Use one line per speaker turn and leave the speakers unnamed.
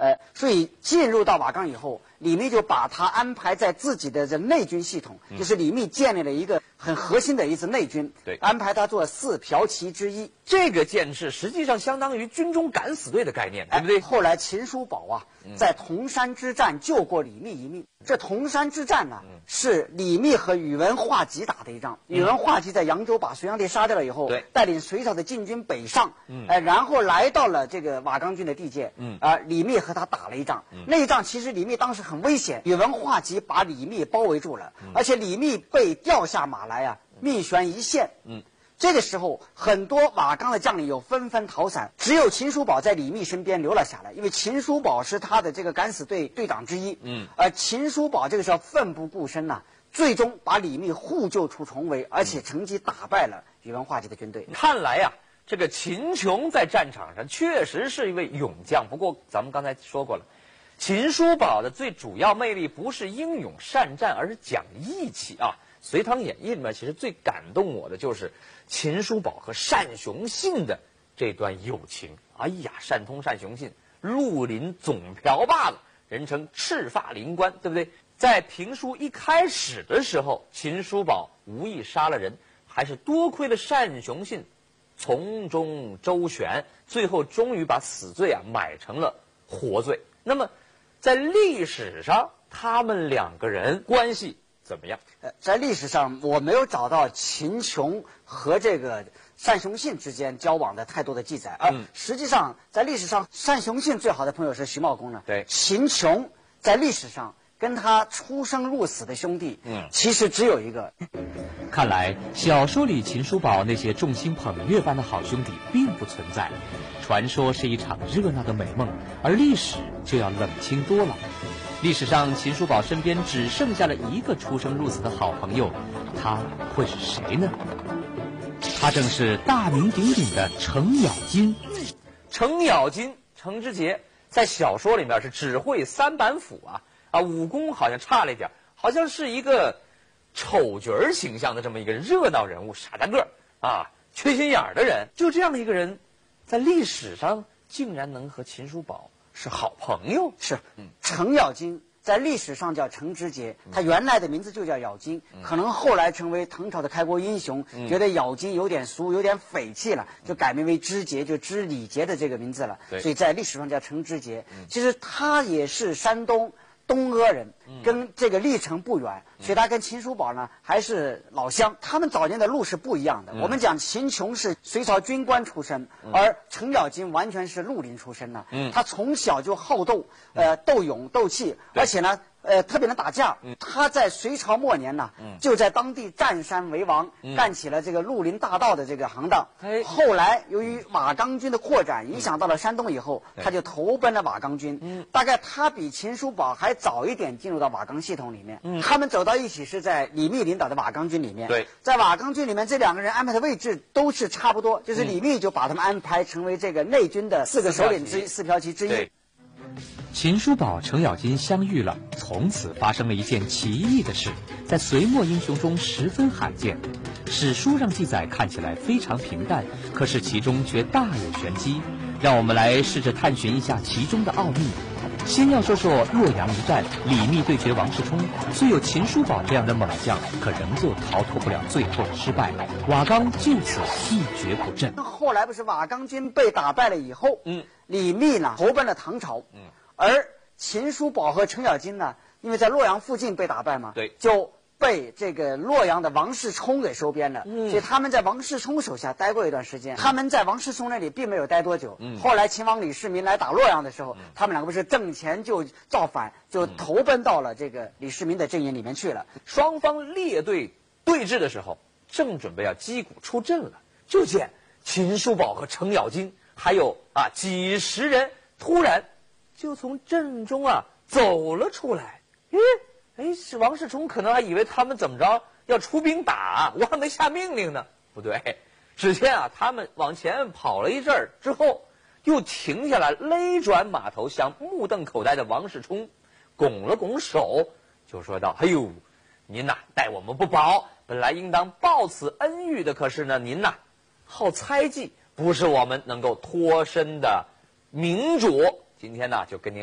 所以进入到瓦岗以后，李密就把他安排在自己的这内军系统，就是李密建立了一个很核心的一支内军，
对，
安排他做4骠骑之一。
这个建制实际上相当于军中敢死队的概念，对不对？
后来秦叔宝啊，在铜山之战救过李密一命。这铜山之战呢，是李密和宇文化及打的一仗。宇文化及在扬州把隋炀帝杀掉了以后，带领隋朝的禁军北上，然后来到了这个瓦岗军的地界，李密和他打了一仗。那一仗其实李密当时很危险，宇文化及把李密包围住了，而且李密被掉下马来啊，命悬一线。这个时候，很多瓦岗的将领有纷纷逃散，只有秦叔宝在李密身边留了下来，因为秦叔宝是他的这个敢死队队长之一。而秦叔宝这个时候奋不顾身呐，最终把李密护救出重围，而且乘机打败了宇文化及的军队。
看来呀，这个秦琼在战场上确实是一位勇将。不过咱们刚才说过了，秦叔宝的最主要魅力不是英勇善战，而是讲义气啊。《隋唐演义》里面其实最感动我的就是秦叔宝和单雄信的这段友情。哎呀，单通单雄信，绿林总瓢把子，人称赤发灵官，对不对？在评书一开始的时候，秦叔宝无意杀了人，还是多亏了单雄信从中周旋，最后终于把死罪买成了活罪。那么在历史上他们2个人关系怎么样？
在历史上我没有找到秦琼和这个单雄信之间交往的太多的记载，实际上在历史上单雄信最好的朋友是徐茂公呢。
对，
秦琼在历史上跟他出生入死的兄弟，其实只有一个。
看来小说里秦叔宝那些众星捧月般的好兄弟并不存在，传说是一场热闹的美梦，而历史就要冷清多了。历史上秦叔宝身边只剩下了一个出生入死的好朋友，他会是谁呢？他正是大名鼎鼎的程咬金。
程咬金，程之杰，在小说里面是只会3板斧武功好像差了一点，好像是一个丑角形象的这么一个热闹人物，傻大个缺心眼的人。就这样的一个人，在历史上竟然能和秦叔宝是好朋友。
是，程咬金在历史上叫程之杰，他原来的名字就叫咬金，可能后来成为唐朝的开国英雄，觉得咬金有点俗，有点匪气了，就改名为之杰，就知礼节的这个名字了。所以在历史上叫程之杰。其实他也是山东东阿人，跟这个历城不远，所以他跟秦叔宝呢还是老乡。他们早年的路是不一样的。我们讲秦琼是隋朝军官出身，而程咬金完全是绿林出身的。他从小就好斗，斗勇斗气，而且呢特别能打架。他在隋朝末年呢，就在当地占山为王，干起了这个绿林大盗的这个行当。后来由于瓦岗军的扩展，影响到了山东以后，他就投奔了瓦岗军。大概他比秦叔宝还早一点进入到瓦岗系统里面。他们走到一起是在李密领导的瓦岗军里面。
对，
在瓦岗军里面，这2个人安排的位置都是差不多，就是李密就把他们安排成为这个内军的4个首领之一，4骠骑之一。
秦叔宝、程咬金相遇了，从此发生了一件奇异的事，在隋末英雄中十分罕见。史书上记载看起来非常平淡，可是其中却大有玄机。让我们来试着探寻一下其中的奥秘。先要说说洛阳一战，李密对决王世充，虽有秦叔宝这样的猛将，可仍旧逃脱不了最后的失败。瓦岗就此一蹶不振。
后来不是瓦岗军被打败了以后，李密呢投奔了唐朝，而秦叔宝和程咬金呢，因为在洛阳附近被打败嘛，就被这个洛阳的王世充给收编了。所以他们在王世充手下待过一段时间。他们在王世充那里并没有待多久。后来秦王李世民来打洛阳的时候，他们2个不是挣钱就造反，就投奔到了这个李世民的阵营里面去了。
双方列队对峙的时候，正准备要击鼓出阵了，就见秦叔宝和程咬金还有几十人突然就从阵中走了出来。是王世充可能还以为他们怎么着要出兵打，我还没下命令呢。不对，只见他们往前跑了一阵儿之后，又停下来，勒转马头，向目瞪口呆的王世充拱了拱手，就说道：“哎呦，您待我们不薄，本来应当报此恩遇的，可是呢，您好猜忌，不是我们能够脱身的明主。今天就跟您